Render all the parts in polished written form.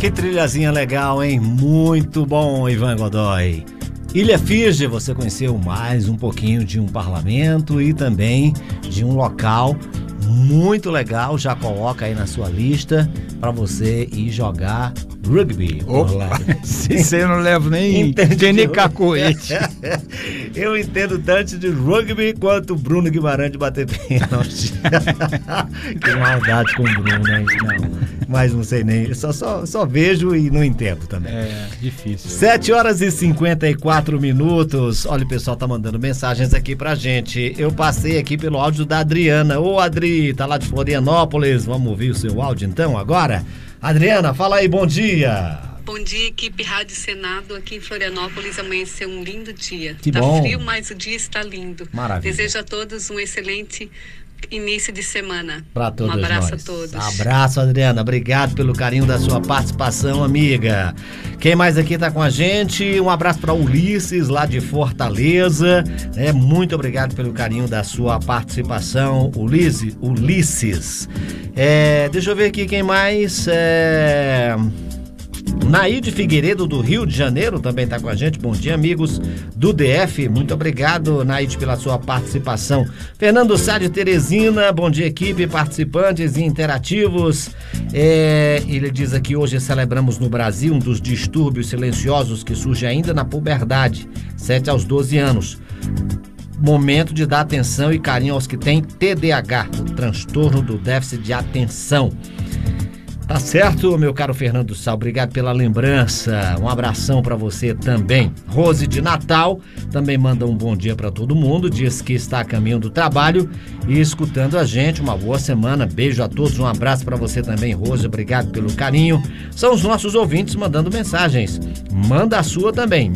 Que trilhazinha legal, hein? Muito bom, Ivan Godoy. Ilha Fiji, você conheceu mais um pouquinho de um parlamento e também de um local muito legal. Já coloca aí na sua lista para você ir jogar rugby. Opa, se eu não levo nem cacoete. Eu entendo tanto de rugby quanto o Bruno Guimarães de bater pênalti. Que maldade com o Bruno, hein? Não, mas não sei nem, só vejo e não entendo também. É, difícil. 7h54. Olha, o pessoal tá mandando mensagens aqui pra gente. Eu passei aqui pelo áudio da Adriana. Ô, Adri, tá lá de Florianópolis. Vamos ouvir o seu áudio então agora? Adriana, fala aí, bom dia. Bom dia, equipe Rádio Senado. Aqui em Florianópolis amanheceu um lindo dia. Que bom. Tá frio, mas o dia está lindo. Maravilha. Desejo a todos um excelente início de semana. Pra todos um abraço nós. A todos. Abraço, Adriana. Obrigado pelo carinho da sua participação, amiga. Quem mais aqui tá com a gente? Um abraço para Ulisses, lá de Fortaleza. Muito obrigado pelo carinho da sua participação, Ulisses. Deixa eu ver aqui quem mais. Naide Figueiredo, do Rio de Janeiro, também está com a gente. Bom dia, amigos do DF. Muito obrigado, Naide, pela sua participação. Fernando Sá de Teresina, bom dia, equipe, participantes e interativos. Ele diz aqui: hoje celebramos no Brasil um dos distúrbios silenciosos que surge ainda na puberdade, 7 aos 12 anos. Momento de dar atenção e carinho aos que têm TDAH, o transtorno do déficit de atenção. Tá certo, meu caro Fernando Sá, obrigado pela lembrança, um abração pra você também. Rose de Natal também manda um bom dia pra todo mundo, diz que está a caminho do trabalho e escutando a gente. Uma boa semana, beijo a todos, um abraço pra você também, Rose, obrigado pelo carinho. São os nossos ouvintes mandando mensagens, manda a sua também,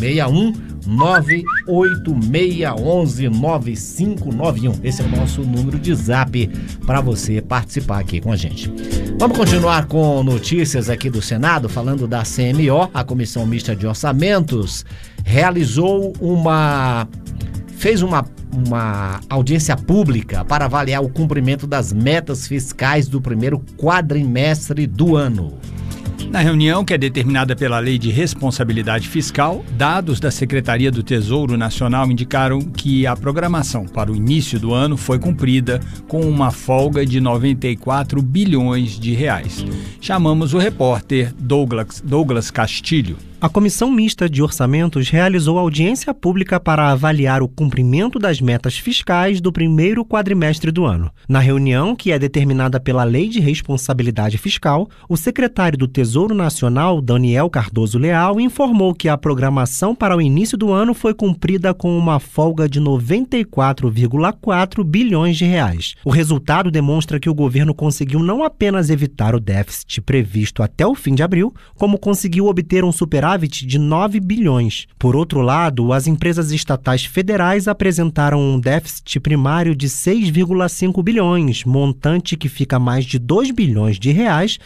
61986119591. Esse é o nosso número de zap para você participar aqui com a gente. Vamos continuar com notícias aqui do Senado, falando da CMO, a Comissão Mista de Orçamentos, fez uma audiência pública para avaliar o cumprimento das metas fiscais do primeiro quadrimestre do ano. Na reunião, que é determinada pela Lei de Responsabilidade Fiscal, dados da Secretaria do Tesouro Nacional indicaram que a programação para o início do ano foi cumprida com uma folga de 94 bilhões de reais. Chamamos o repórter Douglas Castilho. A Comissão Mista de Orçamentos realizou audiência pública para avaliar o cumprimento das metas fiscais do primeiro quadrimestre do ano. Na reunião, que é determinada pela Lei de Responsabilidade Fiscal, o secretário do Tesouro Nacional, Daniel Cardoso Leal, informou que a programação para o início do ano foi cumprida com uma folga de 94,4 bilhões de reais. O resultado demonstra que o governo conseguiu não apenas evitar o déficit previsto até o fim de abril, como conseguiu obter um superávit de 9 bilhões. Por outro lado, as empresas estatais federais apresentaram um déficit primário de 6,5 bilhões, montante que fica mais de 2 bilhões de reais